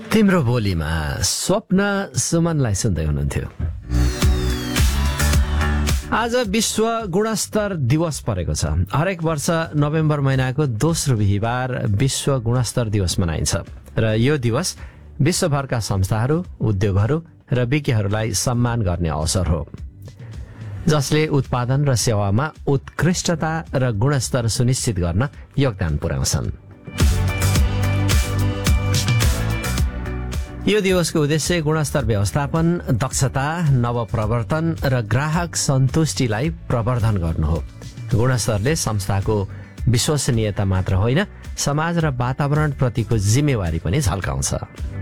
तिम्रो बोलीमा स्वप्न सुमनलाई सुन्दै हुनुहुन्थ्यो। आज विश्व गुणस्तर दिवस परेको छ। हरेक वर्ष नोभेम्बर महिनाको दोस्रो बिहीबार विश्व गुणस्तर दिवस मनाइन्छ र यो दिवस विश्वभरका संस्थाहरू, उद्योगहरू र विज्ञहरूलाई सम्मान गर्ने अवसर हो, जसले उत्पादन र सेवामा उत्कृष्टता र गुणस्तर सुनिश्चित गर्न योगदान पुर्याउँछन्। यो दिवसको उद्देश्य गुणस्तर व्यवस्थापन, दक्षता, नवप्रवर्तन र ग्राहक सन्तुष्टिलाई प्रवर्धन गर्नु हो। गुणस्तरले संस्थाको विश्वसनीयता मात्र होइन, समाज र वातावरण प्रतिको जिम्मेवारी पनि झल्काउँछ।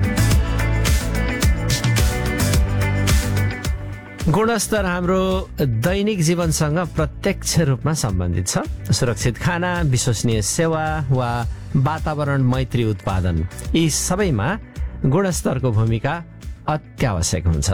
गुणस्तर हाम्रो दैनिक जीवनसँग प्रत्यक्ष रूपमा सम्बन्धित छ। सुरक्षित खाना, विश्वसनीय सेवा वा वातावरण मैत्री उत्पादन, यी सबैमा गुणस्तरको भूमिका अत्यावश्यक हुन्छ।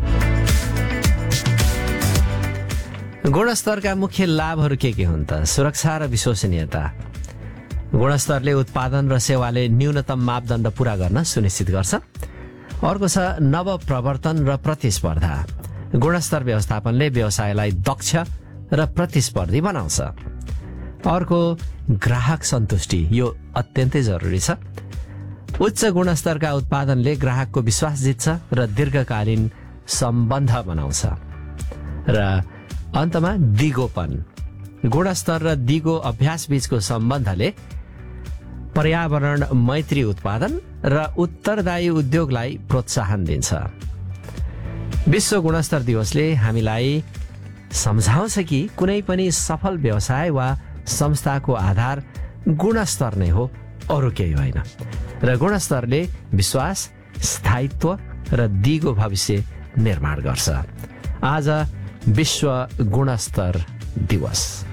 गुणस्तरका मुख्य लाभहरू के हुन् त? सुरक्षा र विश्वसनीयता। गुणस्तरले उत्पादन र सेवाले न्यूनतम मापदण्ड पूरा गर्न सुनिश्चित गर्छ। अर्को छ नवप्रवर्तन र प्रतिस्पर्धा। गुणस्तर व्यवस्थापनले व्यवसायलाई दक्ष र प्रतिस्पर्धी बनाउँछ। अर्को ग्राहक सन्तुष्टि, यो अत्यन्तै जरुरी छ। उच्च गुणस्तरका उत्पादनले ग्राहकको विश्वास जित्छ र दीर्घकालीन सम्बन्ध बनाउँछ। र अन्तमा दिगोपन। गुणस्तर र दिगो अभ्यास बीचको सम्बन्धले पर्यावरण मैत्री उत्पादन र उत्तरदायी उद्योगलाई प्रोत्साहन दिन्छ। विश्व गुणस्तर दिवसले हामीलाई सम्झाउँछ कि कुनै पनि सफल व्यवसाय वा संस्थाको आधार गुणस्तर नै हो, अरू केही होइन। र गुणस्तरले विश्वास, स्थायित्व र दिगो भविष्य निर्माण गर्छ। आज विश्व गुणस्तर दिवस।